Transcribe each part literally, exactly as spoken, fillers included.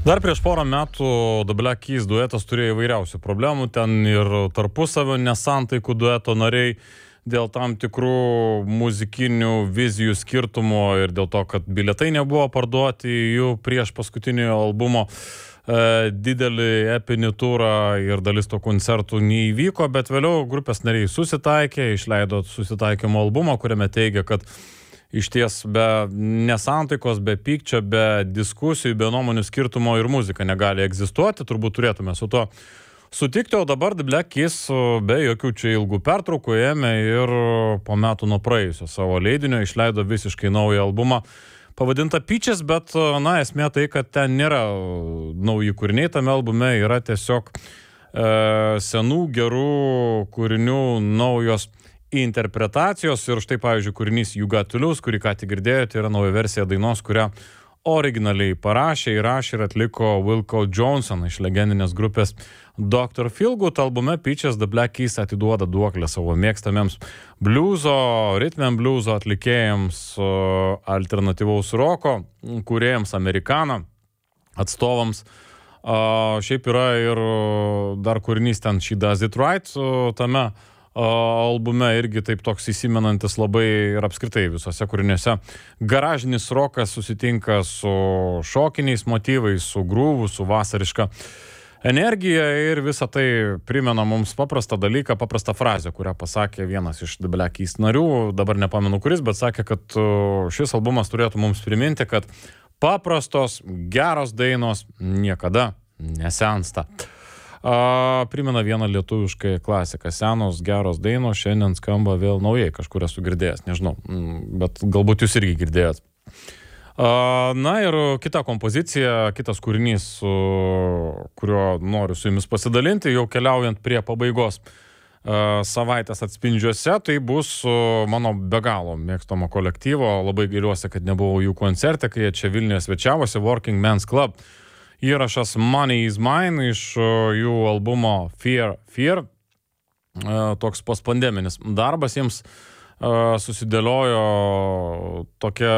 Dar prieš porą metų The Black Keys duetas turėjo įvairiausių problemų, ten ir tarpusavio nesantaikų dueto nariai dėl tam tikrų muzikinių vizijų skirtumų ir dėl to, kad bilietai nebuvo parduoti jų prieš paskutinio albumo e, didelį epinį turą ir dalis to koncertų neįvyko, bet vėliau grupės nariai susitaikė, išleido susitaikymo albumą, kuriame teigia, kad iš ties be nesantaikos, be pykčio, be diskusijų, be nuomonių skirtumo ir muzika negali egzistuoti, turbūt turėtume su to sutikti, o dabar The Black Keys be jokių čia ilgų pertraukų ėmė ir po metų nuo praėjusio savo leidinio išleido visiškai naują albumą pavadintą Peaches, bet na, esmė tai, kad ten nėra nauji kūriniai, tame albume yra tiesiog e, senų gerų kūrinių naujos interpretacijos ir štai, pavyzdžiui, kūrinys You Got to Lose, kurį ką tik girdėjote, yra nauja versija dainos, kurią originaliai parašė, įrašė ir atliko Wilco Johnson iš legendinės grupės doktor Feelgood. Albume Peaches The Black Keys atiduoda duoklę savo mėgstamiems bliuzo, ritmiam bliuzo atlikėjams, alternatyvaus roko kūrėjams, amerikano atstovams. Uh, šiaip yra ir dar kūrinys ten She Does It Right tame albume irgi taip toks įsimenantis labai ir apskritai visose kūriniuose. Garažinis rokas susitinka su šokiniais motyvais, su grūvu, su vasariška energija ir visa tai primena mums paprastą dalyką, paprastą frazę, kurią pasakė vienas iš The Black Keys narių, dabar nepamenu kuris, bet sakė, kad šis albumas turėtų mums priminti, kad paprastos, geros dainos niekada nesensta. A, primena vieną lietuvišką klasiką. Senos, geros dainos šiandien skamba vėl naujai, kažkur esu girdėjęs, nežinau, bet galbūt jūs irgi girdėjot. A, na ir kita kompozicija, kitas kūrinys, kurio noriu su jumis pasidalinti, jau keliaujant prie pabaigos a, savaitės atspindžiuose, tai bus mano be galo mėgstamo kolektyvo, labai gailiuosi, kad nebuvau jų koncerte, kai jie čia Vilniuje svečiavosi, Working Men's Club. Įrašas Money is Mine iš jų albumo Fear, Fear, toks postpandeminis darbas, jiems susidėliojo tokia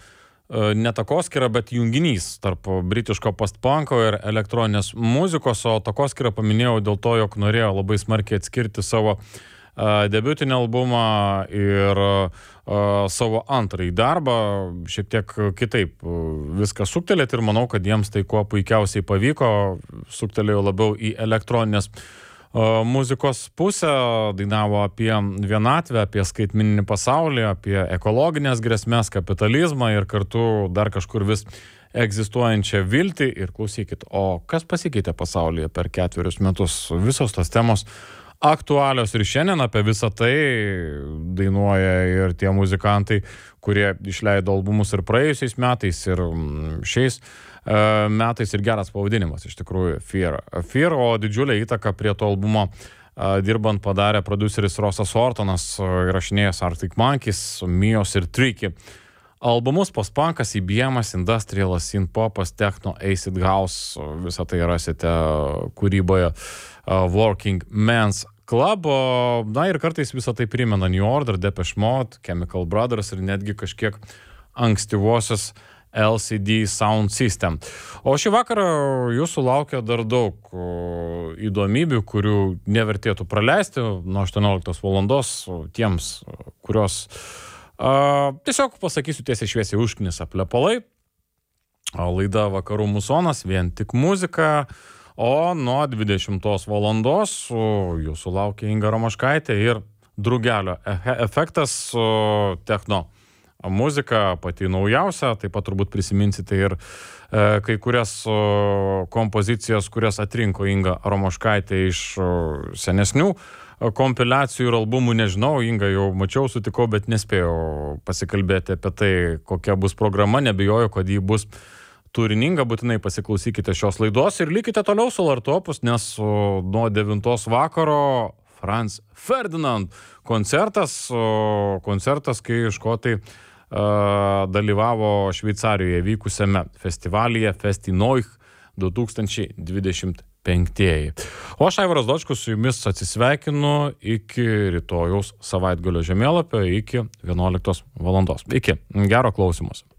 ne takoskira, bet junginys tarp britiško postpunko ir elektroninės muzikos, o takoskirą paminėjau dėl to, jog norėjau labai smarkiai atskirti savo debiutinį albumą ir uh, savo antrąjį darbą, šiek tiek kitaip viską suktelėti ir manau, kad jiems tai kuo puikiausiai pavyko, suktelėjo labiau į elektroninės uh, muzikos pusę, dainavo apie vienatvę, apie skaitmeninį pasaulį, apie ekologinės grėsmės, kapitalizmą ir kartu dar kažkur vis egzistuojančią viltį ir klausykit, o kas pasikeitė pasaulyje per ketverius metus, visos tos temos aktualios ir šiandien apie visą tai dainuoja ir tie muzikantai, kurie išleido albumus ir praėjusiais metais ir šiais uh, metais ir geras pavadinimas iš tikrųjų Fear. Fear, o didžiulę įtaką prie to albumo uh, dirbant padarė produceris Rossas Ortonas, uh, įrašinėjęs Arctic Monkeys, Mios ir Tricky. Albumus postpunkas, I B M-as, industrialas, synthpopas, techno, acid house, visą tai rasite kūryboje uh, Working Men's Club, na ir kartais visą tai primena New Order, Depeche Mode, Chemical Brothers ir netgi kažkiek ankstyvosios L C D Sound System. O šį vakarą jūsų laukia dar daug įdomybių, kurių nevertėtų praleisti nuo aštuonioliktos valandos tiems, kurios uh, tiesiog pasakysiu tiesiai šviesiai užknisa plepalai. Laida Vakarų musonas, vien tik muzika. O nuo dvidešimtos valandos jūsų laukia Inga Romaškaitė ir Drugelio efektas, techno muzika pati naujausia, taip pat turbūt prisiminsite ir e, kai kurias o, kompozicijas, kurias atrinko Inga Romaškaitė iš o, senesnių kompiliacijų ir albumų, nežinau, Inga jau mačiau, sutikau, bet nespėjau pasikalbėti apie tai, kokia bus programa, nebijoju, kad ji bus turininga, būtinai pasiklausykite šios laidos ir likite toliau su L R T Opus, nes o, nuo devintos vakaro Franz Ferdinand koncertas, o, koncertas, kai škotai a, dalyvavo Šveicarijoje vykusiame festivalyje Festinoich du tūkstančiai dvidešimt penktieji. O aš Aivaras Dočkus su jumis atsisveikinu iki rytojaus savaitgalio žemėlapio, iki vienuoliktos valandos. Iki. Gero klausymosi.